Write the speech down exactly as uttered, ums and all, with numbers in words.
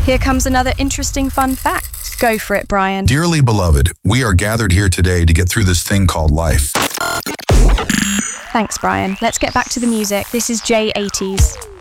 Here comes another interesting fun fact. Go for it, Brian. Dearly beloved, we are gathered here today to get through this thing called life. Thanks, Brian. Let's get back to the music. This is J eighties.